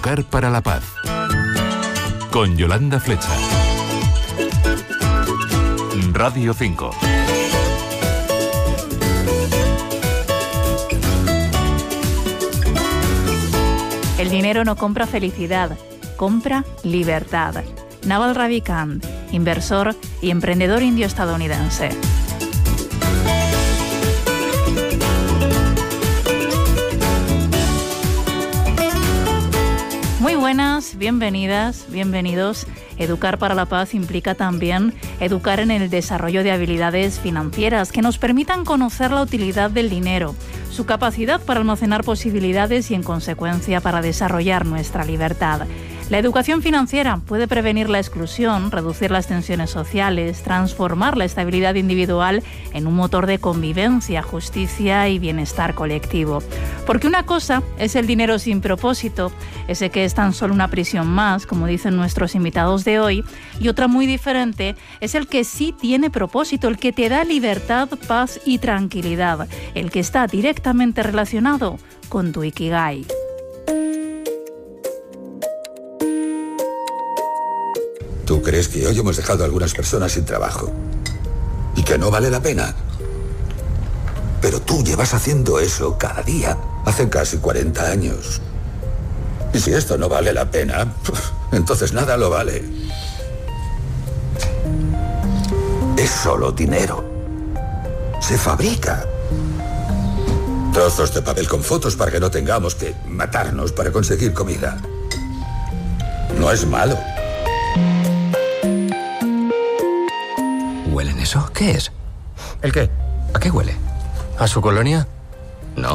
Educar para la Paz, con Yolanda Flecha. Radio 5. El dinero no compra felicidad, compra libertad. Naval Ravikant, inversor y emprendedor indio-estadounidense. Muy buenas, bienvenidas, bienvenidos. Educar para la Paz implica también educar en el desarrollo de habilidades financieras que nos permitan conocer la utilidad del dinero, su capacidad para almacenar posibilidades y, en consecuencia, para desarrollar nuestra libertad. La educación financiera puede prevenir la exclusión, reducir las tensiones sociales, transformar la estabilidad individual en un motor de convivencia, justicia y bienestar colectivo. Porque una cosa es el dinero sin propósito, ese que es tan solo una prisión más, como dicen nuestros invitados de hoy, y otra muy diferente es el que sí tiene propósito, el que te da libertad, paz y tranquilidad, el que está directamente relacionado con tu Ikigai. ¿Tú crees que hoy hemos dejado a algunas personas sin trabajo y que no vale la pena? Pero tú llevas haciendo eso cada día hace casi 40 años. Y si esto no vale la pena, entonces nada lo vale. Es solo dinero. Se fabrica. Trozos de papel con fotos para que no tengamos que matarnos para conseguir comida. No es malo. ¿Huelen eso? ¿Qué es? ¿El qué? ¿A qué huele? ¿A su colonia? No.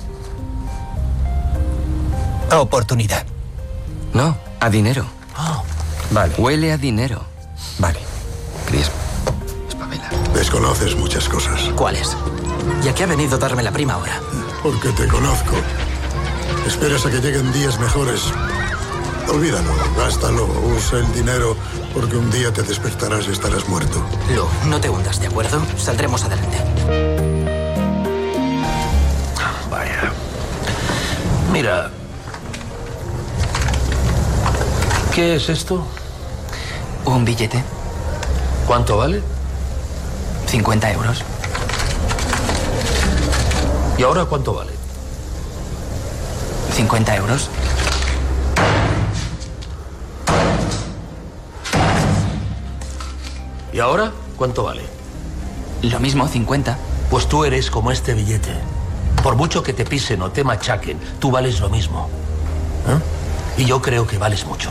A oportunidad. No, a dinero. Oh, vale. Huele a dinero. Vale. Chris, espabila. Desconoces muchas cosas. ¿Cuáles? ¿Y a qué ha venido a darme la prima ahora? Porque te conozco. Esperas a que lleguen días mejores. Olvídalo, gástalo, usa el dinero, porque un día te despertarás y estarás muerto. Lu, no te hundas, ¿de acuerdo? Saldremos adelante. Vaya. Mira. ¿Qué es esto? Un billete. ¿Cuánto vale? 50 euros. ¿Y ahora cuánto vale? 50 euros. ¿Y ahora cuánto vale? Lo mismo, 50. Pues tú eres como este billete. Por mucho que te pisen o te machaquen, tú vales lo mismo. ¿Eh? Y yo creo que vales mucho.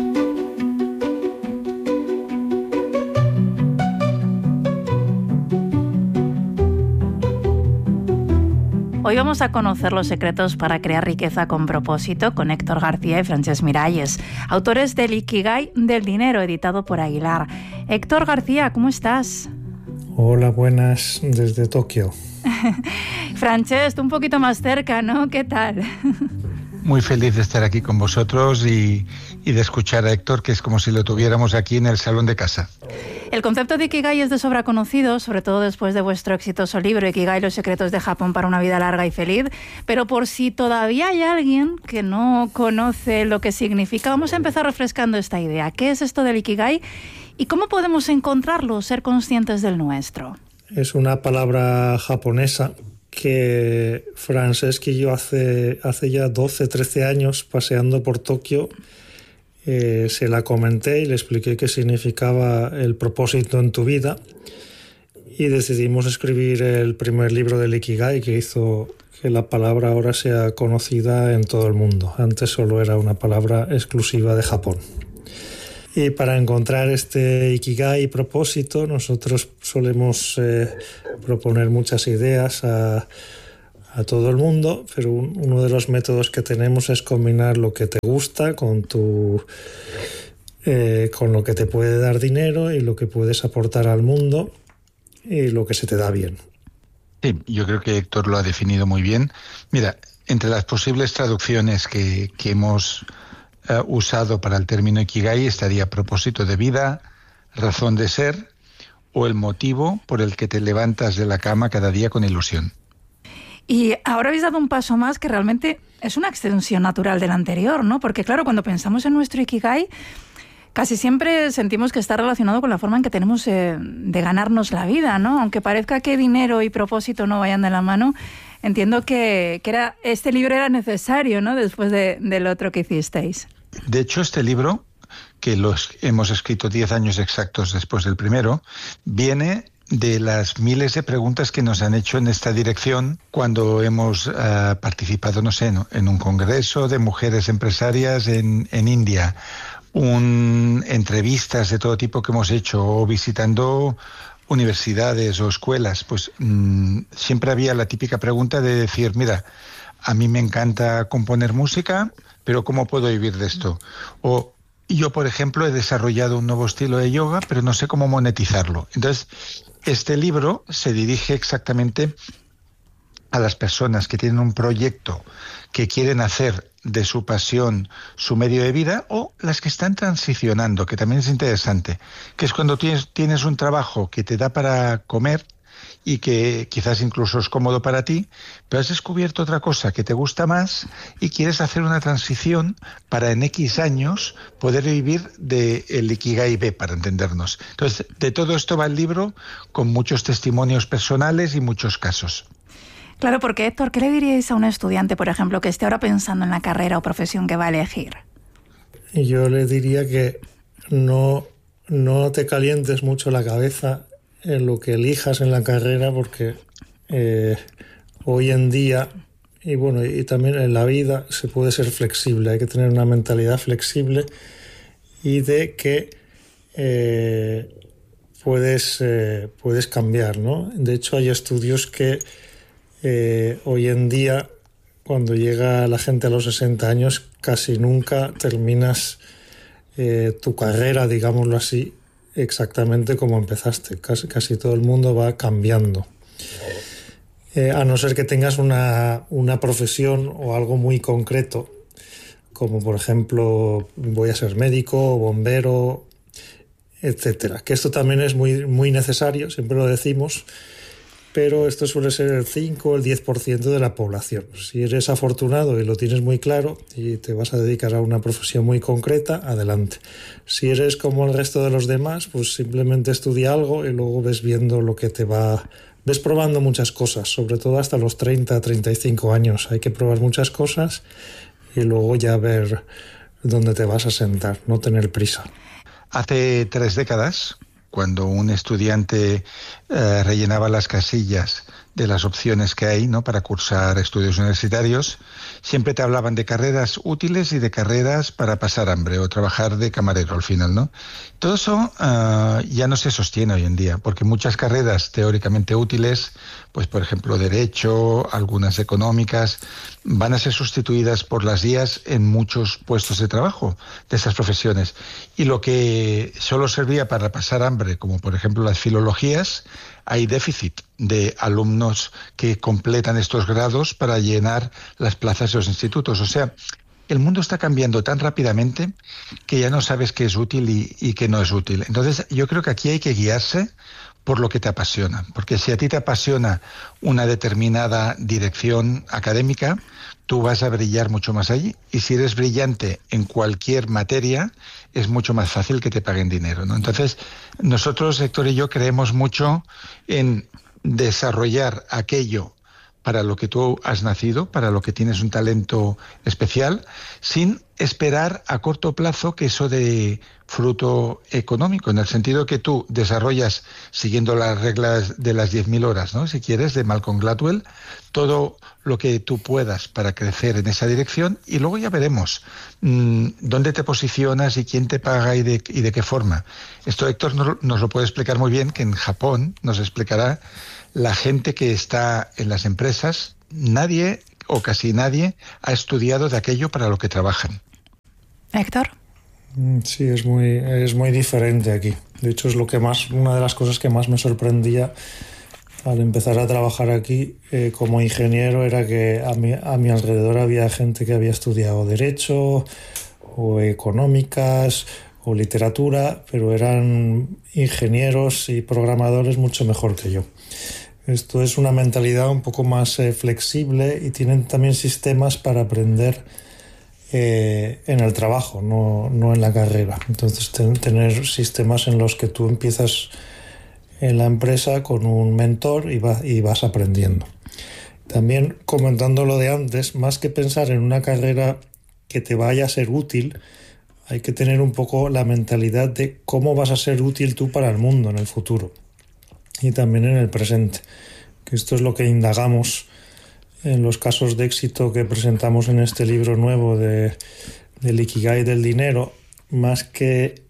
Hoy vamos a conocer los secretos para crear riqueza con propósito con Héctor García y Francesc Miralles, autores del Ikigai del dinero, editado por Aguilar. Héctor García, ¿cómo estás? Hola, buenas, desde Tokio. Francesc, un poquito más cerca, ¿no? ¿Qué tal? Muy feliz de estar aquí con vosotros y de escuchar a Héctor, que es como si lo tuviéramos aquí en el salón de casa. El concepto de Ikigai es de sobra conocido, sobre todo después de vuestro exitoso libro Ikigai, los secretos de Japón para una vida larga y feliz, pero por si todavía hay alguien que no conoce lo que significa, vamos a empezar refrescando esta idea. ¿Qué es esto del Ikigai y cómo podemos encontrarlo, ser conscientes del nuestro? Es una palabra japonesa que Francesc y yo hace ya 12, 13 años, paseando por Tokio, se la comenté y le expliqué qué significaba el propósito en tu vida, y decidimos escribir el primer libro del Ikigai, que hizo que la palabra ahora sea conocida en todo el mundo. Antes solo era una palabra exclusiva de Japón. Y para encontrar este Ikigai propósito, nosotros solemos proponer muchas ideas a todo el mundo, pero uno de los métodos que tenemos es combinar lo que te gusta con lo que te puede dar dinero y lo que puedes aportar al mundo y lo que se te da bien. Sí, yo creo que Héctor lo ha definido muy bien. Mira, entre las posibles traducciones que hemos usado para el término Ikigai estaría propósito de vida, razón de ser o el motivo por el que te levantas de la cama cada día con ilusión. Y ahora habéis dado un paso más que realmente es una extensión natural del anterior, ¿no? Porque claro, cuando pensamos en nuestro Ikigai, casi siempre sentimos que está relacionado con la forma en que tenemos de ganarnos la vida, ¿no? Aunque parezca que dinero y propósito no vayan de la mano, entiendo que este libro era necesario, ¿no? Después del otro que hicisteis. De hecho, este libro, que hemos escrito 10 años exactos después del primero, viene de las miles de preguntas que nos han hecho en esta dirección cuando hemos participado, no sé, en un congreso de mujeres empresarias en India, entrevistas de todo tipo que hemos hecho, o visitando universidades o escuelas. Pues siempre había la típica pregunta de decir, mira, a mí me encanta componer música, pero ¿cómo puedo vivir de esto? O yo, por ejemplo, he desarrollado un nuevo estilo de yoga, pero no sé cómo monetizarlo. Entonces, este libro se dirige exactamente a las personas que tienen un proyecto que quieren hacer de su pasión su medio de vida, o las que están transicionando, que también es interesante, que es cuando tienes un trabajo que te da para comer y que quizás incluso es cómodo para ti, pero has descubierto otra cosa que te gusta más y quieres hacer una transición para en X años poder vivir del Ikigai B, para entendernos. Entonces, de todo esto va el libro, con muchos testimonios personales y muchos casos. Claro, porque Héctor, ¿qué le diríais a un estudiante, por ejemplo, que esté ahora pensando en la carrera o profesión que va a elegir? Yo le diría que no te calientes mucho la cabeza en lo que elijas en la carrera, porque hoy en día, y bueno, y también en la vida, se puede ser flexible. Hay que tener una mentalidad flexible y de que puedes cambiar, ¿no? De hecho, hay estudios que hoy en día, cuando llega la gente a los 60 años, casi nunca terminas tu carrera, digámoslo así, exactamente como empezaste. Casi todo el mundo va cambiando. A no ser que tengas una profesión o algo muy concreto, como por ejemplo, voy a ser médico, bombero, etcétera. Que esto también es muy, muy necesario, siempre lo decimos, pero esto suele ser el 5 o el 10% de la población. Si eres afortunado y lo tienes muy claro y te vas a dedicar a una profesión muy concreta, adelante. Si eres como el resto de los demás, pues simplemente estudia algo y luego ves viendo lo que te va... Ves probando muchas cosas, sobre todo hasta los 30, 35 años. Hay que probar muchas cosas y luego ya ver dónde te vas a sentar, no tener prisa. Hace 3 décadas, cuando un estudiante rellenaba las casillas de las opciones que hay, ¿no?, para cursar estudios universitarios, siempre te hablaban de carreras útiles y de carreras para pasar hambre o trabajar de camarero al final, ¿no? Todo eso ya no se sostiene hoy en día, porque muchas carreras teóricamente útiles, pues por ejemplo Derecho, algunas económicas, van a ser sustituidas por las IAs en muchos puestos de trabajo de esas profesiones. Y lo que solo servía para pasar hambre, como por ejemplo las filologías, hay déficit de alumnos que completan estos grados para llenar las plazas de los institutos. O sea, el mundo está cambiando tan rápidamente que ya no sabes qué es útil y qué no es útil. Entonces, yo creo que aquí hay que guiarse por lo que te apasiona. Porque si a ti te apasiona una determinada dirección académica, tú vas a brillar mucho más allí. Y si eres brillante en cualquier materia, es mucho más fácil que te paguen dinero, ¿no? Entonces, nosotros, Héctor y yo, creemos mucho en desarrollar aquello para lo que tú has nacido, para lo que tienes un talento especial, sin esperar a corto plazo que eso dé fruto económico, en el sentido que tú desarrollas, siguiendo las reglas de las 10.000 horas, ¿no?, si quieres, de Malcolm Gladwell, todo lo que tú puedas para crecer en esa dirección, y luego ya veremos dónde te posicionas y quién te paga y de qué forma. Esto Héctor nos lo puede explicar muy bien, que en Japón nos explicará la gente que está en las empresas. Nadie o casi nadie ha estudiado de aquello para lo que trabajan. Héctor. Sí, es muy diferente aquí. De hecho, es una de las cosas que más me sorprendía al empezar a trabajar aquí como ingeniero, era que a mi alrededor había gente que había estudiado Derecho o Económicas o Literatura, pero eran ingenieros y programadores mucho mejor que yo. Esto es una mentalidad un poco más flexible y tienen también sistemas para aprender en el trabajo, no en la carrera. Entonces tener sistemas en los que tú empiezas en la empresa con un mentor y vas aprendiendo. También comentando lo de antes, más que pensar en una carrera que te vaya a ser útil, hay que tener un poco la mentalidad de cómo vas a ser útil tú para el mundo en el futuro y también en el presente. Que esto es lo que indagamos en los casos de éxito que presentamos en este libro nuevo del Ikigai del dinero. Más que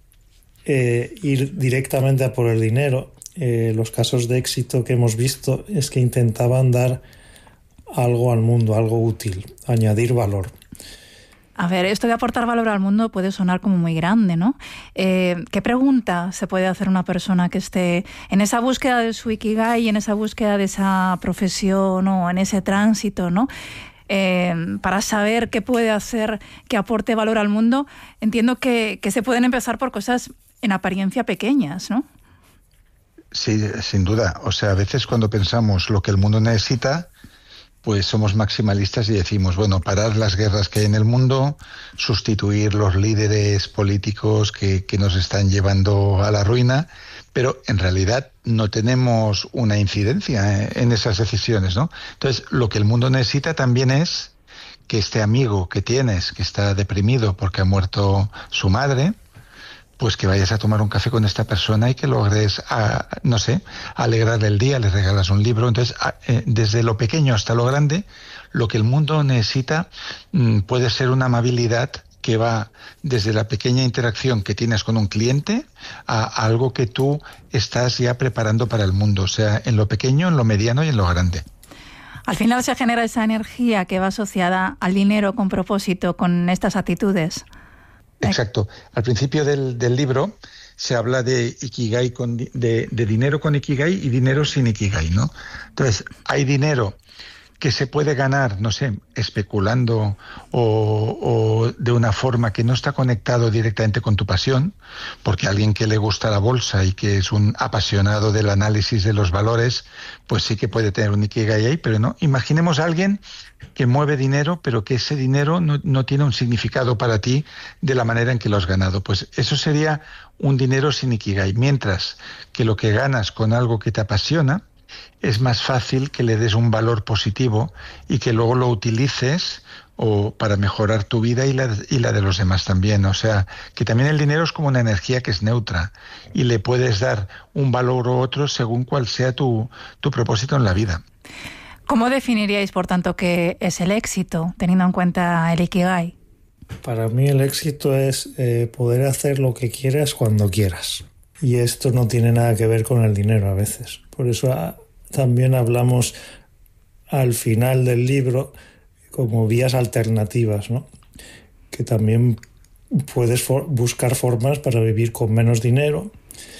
ir directamente a por el dinero, los casos de éxito que hemos visto es que intentaban dar algo al mundo, algo útil, añadir valor. A ver, esto de aportar valor al mundo puede sonar como muy grande, ¿no? ¿Qué pregunta se puede hacer una persona que esté en esa búsqueda de su Ikigai, en esa búsqueda de esa profesión o en ese tránsito, ¿no? Para saber qué puede hacer que aporte valor al mundo? Entiendo que se pueden empezar por cosas en apariencia pequeñas, ¿no? Sí, sin duda. O sea, a veces cuando pensamos lo que el mundo necesita, pues somos maximalistas y decimos, bueno, parar las guerras que hay en el mundo, sustituir los líderes políticos que nos están llevando a la ruina, pero en realidad no tenemos una incidencia en esas decisiones, ¿no? Entonces, lo que el mundo necesita también es que este amigo que tienes, que está deprimido porque ha muerto su madre, pues que vayas a tomar un café con esta persona y que logres, no sé, alegrarle el día, le regalas un libro. Entonces, desde lo pequeño hasta lo grande, lo que el mundo necesita puede ser una amabilidad que va desde la pequeña interacción que tienes con un cliente a algo que tú estás ya preparando para el mundo, o sea, en lo pequeño, en lo mediano y en lo grande. Al final se genera esa energía que va asociada al dinero con propósito, con estas actitudes. Exacto. Al principio del libro se habla de Ikigai de dinero con Ikigai y dinero sin Ikigai, ¿no? Entonces, hay dinero que se puede ganar, no sé, especulando o de una forma que no está conectado directamente con tu pasión, porque alguien que le gusta la bolsa y que es un apasionado del análisis de los valores, pues sí que puede tener un Ikigai ahí, pero no. Imaginemos a alguien que mueve dinero, pero que ese dinero no tiene un significado para ti de la manera en que lo has ganado. Pues eso sería un dinero sin Ikigai, mientras que lo que ganas con algo que te apasiona es más fácil que le des un valor positivo y que luego lo utilices o para mejorar tu vida y la de los demás también. O sea, que también el dinero es como una energía que es neutra y le puedes dar un valor u otro según cuál sea tu propósito en la vida. ¿Cómo definiríais, por tanto, qué es el éxito, teniendo en cuenta el Ikigai? Para mí el éxito es poder hacer lo que quieras cuando quieras. Y esto no tiene nada que ver con el dinero a veces. Por eso también hablamos al final del libro como vías alternativas, ¿no? Que también puedes buscar formas para vivir con menos dinero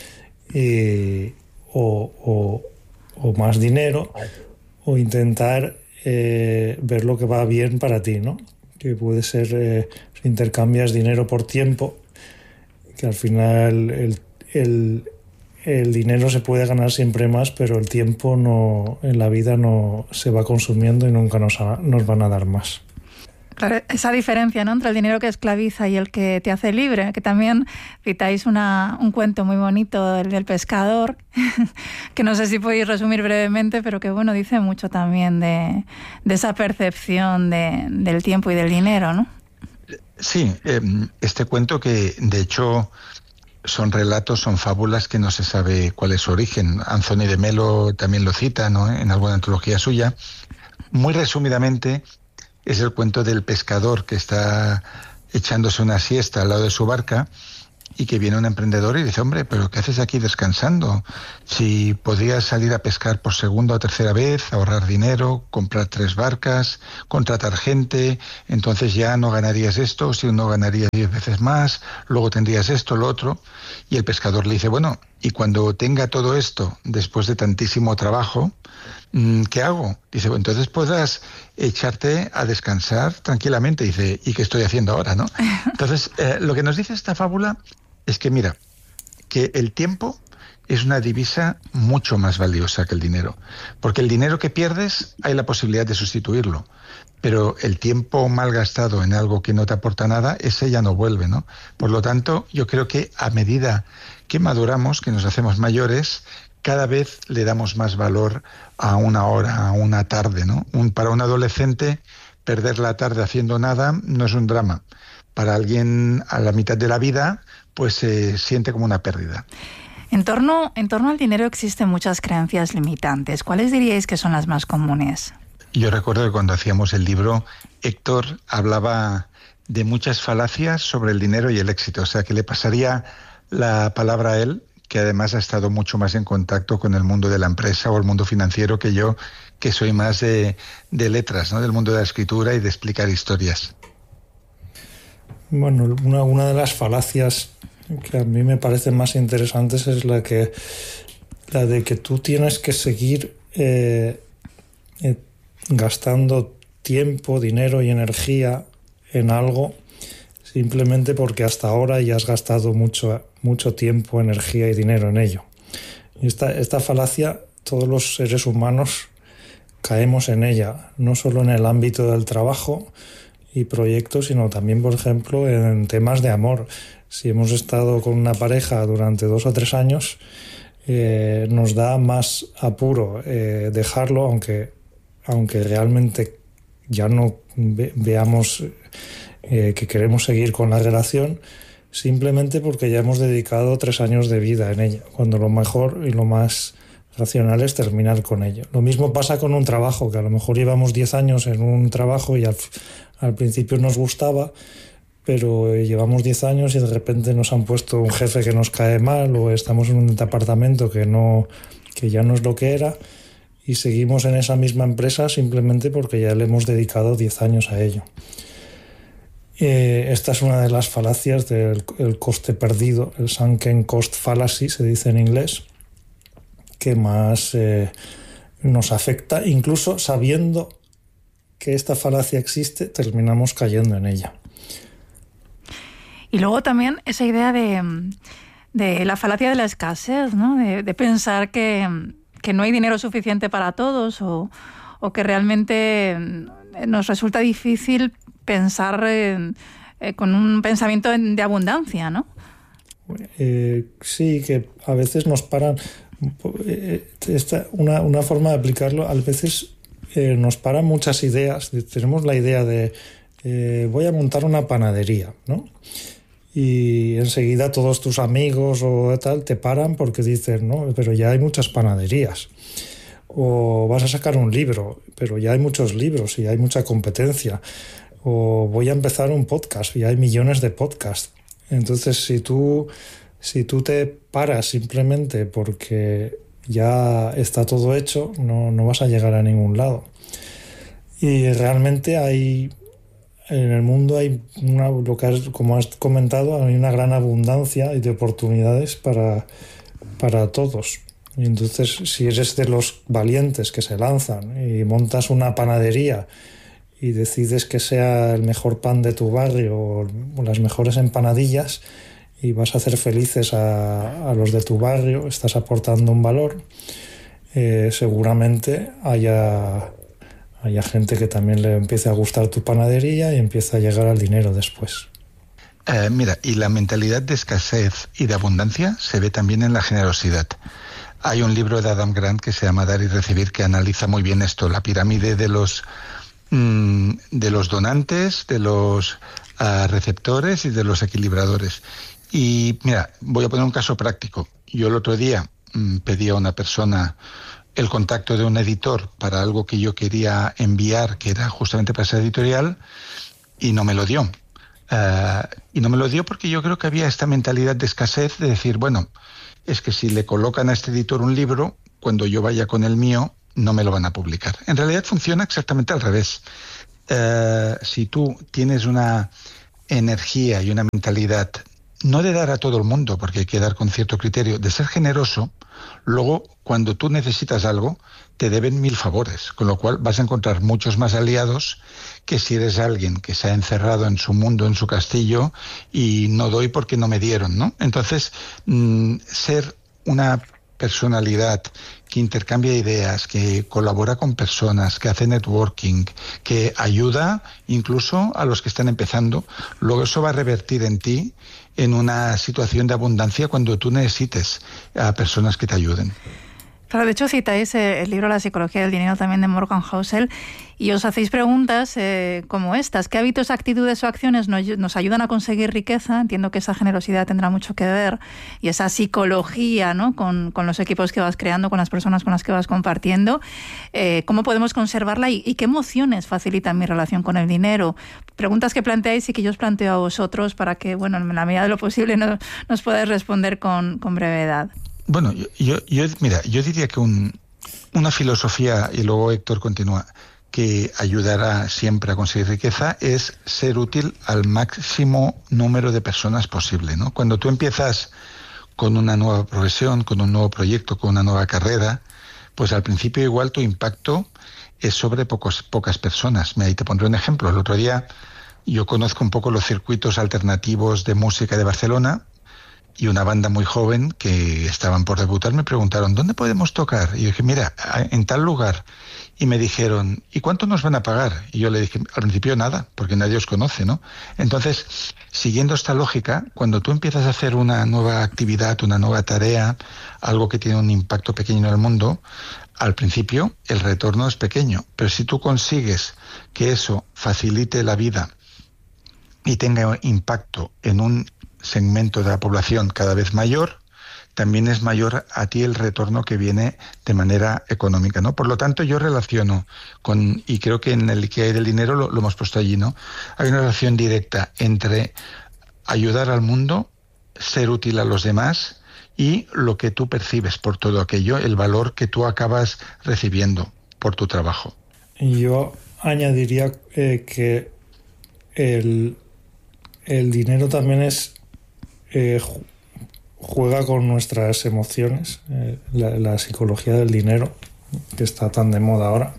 o más dinero, o intentar ver lo que va bien para ti, ¿no? Que puede ser si intercambias dinero por tiempo, que al final el dinero se puede ganar siempre más, pero el tiempo no, en la vida no se va consumiendo y nunca nos van a dar más. Claro, esa diferencia, ¿no?, entre el dinero que esclaviza y el que te hace libre, que también citáis un cuento muy bonito, el del pescador, que no sé si podéis resumir brevemente, pero que bueno, dice mucho también de esa percepción del tiempo y del dinero, ¿no? Sí, este cuento que de hecho son relatos, son fábulas que no se sabe cuál es su origen. Anthony de Melo también lo cita, ¿no?, en alguna antología suya. Muy resumidamente, es el cuento del pescador que está echándose una siesta al lado de su barca y que viene un emprendedor y dice, hombre, ¿pero qué haces aquí descansando? Si podrías salir a pescar por segunda o tercera vez, ahorrar dinero, comprar 3 barcas, contratar gente, entonces ya no ganarías esto, si no ganarías 10 veces más, luego tendrías esto, lo otro. Y el pescador le dice, bueno, y cuando tenga todo esto, después de tantísimo trabajo, ¿qué hago? Dice, bueno, entonces podrás echarte a descansar tranquilamente. Dice, ¿y qué estoy haciendo ahora, no? Entonces, lo que nos dice esta fábula es que, mira, que el tiempo es una divisa mucho más valiosa que el dinero. Porque el dinero que pierdes hay la posibilidad de sustituirlo. Pero el tiempo mal gastado en algo que no te aporta nada, ese ya no vuelve, ¿no? Por lo tanto, yo creo que a medida que maduramos, que nos hacemos mayores, cada vez le damos más valor a una hora, a una tarde, ¿no? Para un adolescente, perder la tarde haciendo nada no es un drama. Para alguien a la mitad de la vida, pues se siente como una pérdida. En torno al dinero existen muchas creencias limitantes. ¿Cuáles diríais que son las más comunes? Yo recuerdo que cuando hacíamos el libro, Héctor hablaba de muchas falacias sobre el dinero y el éxito. O sea, que le pasaría la palabra a él, que además ha estado mucho más en contacto con el mundo de la empresa o el mundo financiero que yo, que soy más de letras, ¿no? Del mundo de la escritura y de explicar historias. Bueno, una de las falacias que a mí me parecen más interesantes es la de que tú tienes que seguir gastando tiempo, dinero y energía en algo simplemente porque hasta ahora ya has gastado mucho tiempo, energía y dinero en ello. Y esta falacia, todos los seres humanos caemos en ella, no solo en el ámbito del trabajo y proyectos, sino también, por ejemplo, en temas de amor. Si hemos estado con una pareja durante 2 o 3 años, nos da más apuro dejarlo, aunque realmente ya no veamos que queremos seguir con la relación, simplemente porque ya hemos dedicado 3 años de vida en ella, cuando lo mejor y lo más racional es terminar con ello. Lo mismo pasa con un trabajo, que a lo mejor llevamos 10 años en un trabajo y al principio nos gustaba, pero llevamos 10 años y de repente nos han puesto un jefe que nos cae mal, o estamos en un departamento que ya no es lo que era, y seguimos en esa misma empresa simplemente porque ya le hemos dedicado 10 años a ello. Esta es una de las falacias del coste perdido, el sunken cost fallacy, se dice en inglés, que más nos afecta. Incluso sabiendo que esta falacia existe, terminamos cayendo en ella. Y luego también esa idea de la falacia de la escasez, ¿no? De pensar que no hay dinero suficiente para todos, o que realmente nos resulta difícil pensar con un pensamiento de abundancia, ¿no? Sí, que a veces nos paran. Una forma de aplicarlo, a veces nos paran muchas ideas. Tenemos la idea de voy a montar una panadería, ¿no? Y enseguida todos tus amigos o tal te paran porque dicen, no, pero ya hay muchas panaderías. O vas a sacar un libro, pero ya hay muchos libros y hay mucha competencia. O voy a empezar un podcast y hay millones de podcasts. Entonces, si tú te paras simplemente porque ya está todo hecho, no vas a llegar a ningún lado. Y realmente en el mundo hay como has comentado, hay una gran abundancia de oportunidades para todos. Y entonces, si eres de los valientes que se lanzan y montas una panadería y decides que sea el mejor pan de tu barrio o las mejores empanadillas y vas a hacer felices a los de tu barrio, estás aportando un valor, seguramente haya gente que también le empiece a gustar tu panadería y empiece a llegar al dinero después. Mira, y la mentalidad de escasez y de abundancia se ve también en la generosidad. Hay un libro de Adam Grant que se llama Dar y Recibir, que analiza muy bien esto, la pirámide de los donantes, de los receptores y de los equilibradores. Y mira, voy a poner un caso práctico. Yo el otro día pedí a una persona el contacto de un editor para algo que yo quería enviar, que era justamente para esa editorial, y no me lo dio. Y no me lo dio porque yo creo que había esta mentalidad de escasez de decir, bueno, es que si le colocan a este editor un libro, cuando yo vaya con el mío, no me lo van a publicar. En realidad funciona exactamente al revés. Si tú tienes una energía y una mentalidad, no de dar a todo el mundo, porque hay que dar con cierto criterio, de ser generoso, luego cuando tú necesitas algo, te deben 1000 favores, con lo cual vas a encontrar muchos más aliados que si eres alguien que se ha encerrado en su mundo, en su castillo, y no doy porque no me dieron, ¿no? Entonces, ser una personalidad, que intercambia ideas, que colabora con personas, que hace networking, que ayuda incluso a los que están empezando, luego eso va a revertir en ti en una situación de abundancia cuando tú necesites a personas que te ayuden. Claro, de hecho citáis el libro La psicología del dinero también de Morgan Housel y os hacéis preguntas como estas. ¿Qué hábitos, actitudes o acciones nos ayudan a conseguir riqueza? Entiendo que esa generosidad tendrá mucho que ver y esa psicología, ¿no? con los equipos que vas creando, con las personas con las que vas compartiendo. ¿Cómo podemos conservarla y qué emociones facilitan mi relación con el dinero? Preguntas que planteáis y que yo os planteo a vosotros para que, bueno, en la medida de lo posible nos podáis responder con brevedad. Bueno, yo diría que una filosofía, y luego Héctor continúa, que ayudará siempre a conseguir riqueza es ser útil al máximo número de personas posible, ¿no? Cuando tú empiezas con una nueva profesión, con un nuevo proyecto, con una nueva carrera, pues al principio igual tu impacto es sobre pocas personas. Ahí te pondré un ejemplo. El otro día yo conozco un poco los circuitos alternativos de música de Barcelona, y una banda muy joven que estaban por debutar me preguntaron, ¿dónde podemos tocar? Y yo dije, mira, en tal lugar. Y me dijeron, ¿y cuánto nos van a pagar? Y yo le dije, al principio nada, porque nadie os conoce, ¿no? Entonces, siguiendo esta lógica, cuando tú empiezas a hacer una nueva actividad, una nueva tarea, algo que tiene un impacto pequeño en el mundo, al principio el retorno es pequeño. Pero si tú consigues que eso facilite la vida y tenga impacto en un segmento de la población cada vez mayor, también es mayor a ti el retorno que viene de manera económica, ¿no? Por lo tanto, yo relaciono con, y creo que en el Ikigai del dinero lo hemos puesto allí, ¿no? Hay una relación directa entre ayudar al mundo, ser útil a los demás y lo que tú percibes por todo aquello, el valor que tú acabas recibiendo por tu trabajo. Yo añadiría que el dinero también juega con nuestras emociones, la psicología del dinero, que está tan de moda ahora,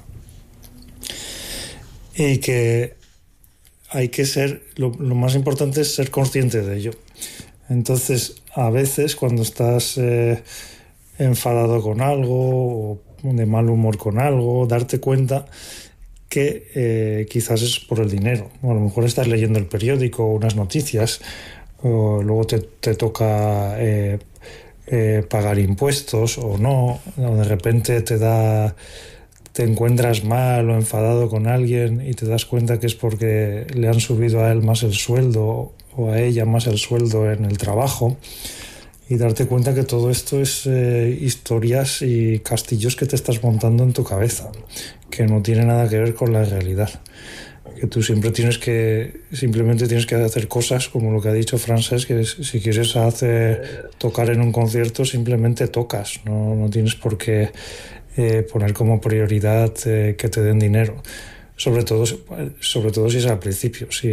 y que hay que ser, lo más importante es ser consciente de ello. Entonces, a veces cuando estás enfadado con algo o de mal humor con algo, darte cuenta que quizás es por el dinero. O a lo mejor estás leyendo el periódico o unas noticias, o luego te toca pagar impuestos o no, o de repente te encuentras mal o enfadado con alguien y te das cuenta que es porque le han subido a él más el sueldo o a ella más el sueldo en el trabajo, y darte cuenta que todo esto es historias y castillos que te estás montando en tu cabeza, que no tiene nada que ver con la realidad. Que tú simplemente tienes que hacer cosas como lo que ha dicho Francesc, que si quieres tocar en un concierto, simplemente tocas, no tienes por qué poner como prioridad que te den dinero, sobre todo si es al principio. Si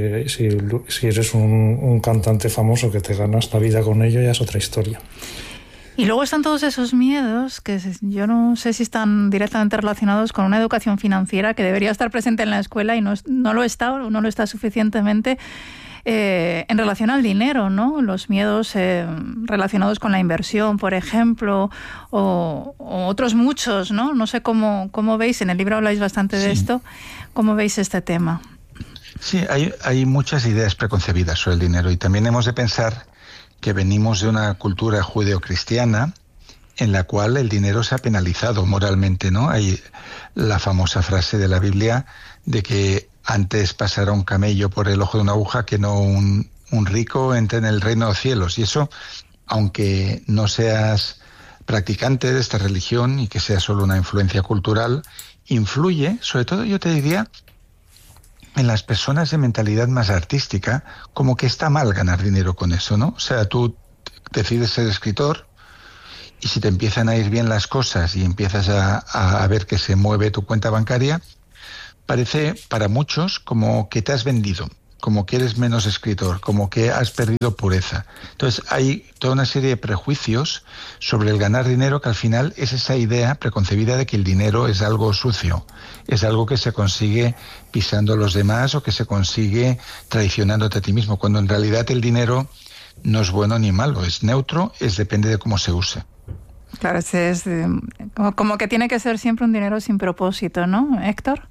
eres un cantante famoso que te ganas la vida con ello, ya es otra historia. Y luego están todos esos miedos que yo no sé si están directamente relacionados con una educación financiera que debería estar presente en la escuela y no lo está, o no lo está suficientemente en relación al dinero, ¿no? Los miedos relacionados con la inversión, por ejemplo, o otros muchos, ¿no? No sé cómo veis, en el libro habláis bastante de esto, ¿cómo veis este tema? Sí, hay muchas ideas preconcebidas sobre el dinero y también hemos de pensar que venimos de una cultura judeocristiana en la cual el dinero se ha penalizado moralmente, ¿no? Hay la famosa frase de la Biblia de que antes pasará un camello por el ojo de una aguja que no un rico entre en el reino de los cielos. Y eso, aunque no seas practicante de esta religión y que sea solo una influencia cultural, influye, sobre todo yo te diría, en las personas de mentalidad más artística, como que está mal ganar dinero con eso, ¿no? O sea, tú decides ser escritor y si te empiezan a ir bien las cosas y empiezas a ver que se mueve tu cuenta bancaria, parece para muchos como que te has vendido, como que eres menos escritor, como que has perdido pureza. Entonces hay toda una serie de prejuicios sobre el ganar dinero que al final es esa idea preconcebida de que el dinero es algo sucio, es algo que se consigue pisando a los demás o que se consigue traicionándote a ti mismo, cuando en realidad el dinero no es bueno ni malo, es neutro, depende de cómo se use. Claro, es como que tiene que ser siempre un dinero sin propósito, ¿no, Héctor?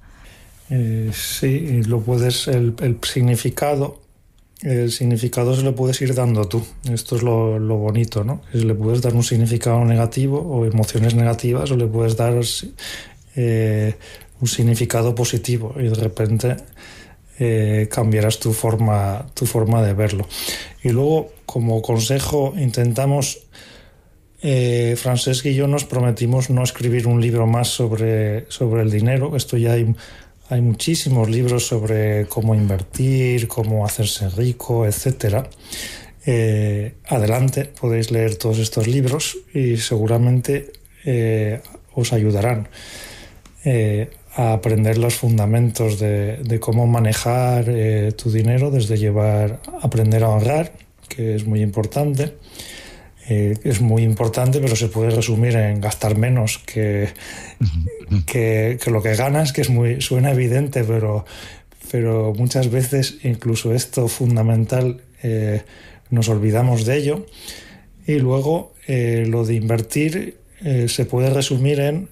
Sí, lo puedes, el significado se lo puedes ir dando tú. Esto es lo bonito, ¿no? Le puedes dar un significado negativo o emociones negativas, o le puedes dar un significado positivo, y de repente cambiarás tu forma de verlo. Y luego, como consejo, intentamos, Francesc y yo nos prometimos no escribir un libro más sobre el dinero. Esto ya hay muchísimos libros sobre cómo invertir, cómo hacerse rico, etc. Adelante, podéis leer todos estos libros y seguramente os ayudarán a aprender los fundamentos de cómo manejar tu dinero, desde aprender a ahorrar, que es muy importante. Es muy importante, pero se puede resumir en gastar menos que lo que ganas, que suena evidente, pero muchas veces incluso esto fundamental nos olvidamos de ello. Y luego lo de invertir se puede resumir en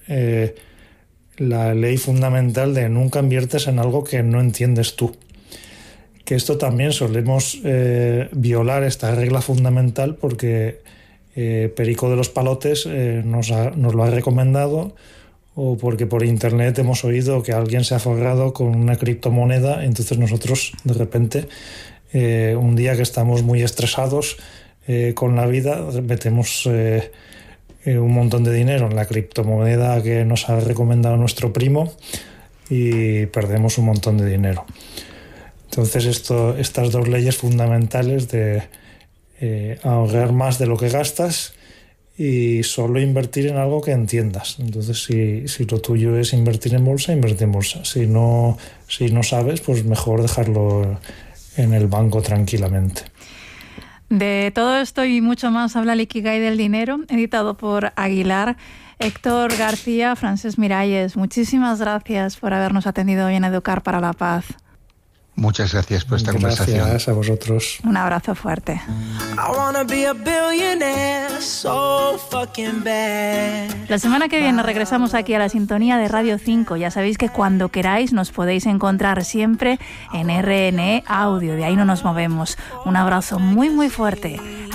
la ley fundamental de nunca inviertes en algo que no entiendes tú. Que esto también solemos violar esta regla fundamental porque Perico de los Palotes nos lo ha recomendado, o porque por internet hemos oído que alguien se ha forrado con una criptomoneda. Entonces nosotros de repente un día que estamos muy estresados con la vida, metemos un montón de dinero en la criptomoneda que nos ha recomendado nuestro primo y perdemos un montón de dinero. Entonces estas dos leyes fundamentales de ahorrar más de lo que gastas y solo invertir en algo que entiendas. Entonces, si lo tuyo es invertir en bolsa, invierte en bolsa. Si no sabes, pues mejor dejarlo en el banco tranquilamente. De todo esto y mucho más habla el Ikigai del dinero, editado por Aguilar. Héctor García, Francesc Miralles, muchísimas gracias por habernos atendido hoy en Educar para la Paz. Muchas gracias por esta conversación. Gracias a vosotros. Un abrazo fuerte. La semana que viene regresamos aquí a la sintonía de Radio 5. Ya sabéis que cuando queráis nos podéis encontrar siempre en RNE Audio. De ahí no nos movemos. Un abrazo muy, muy fuerte.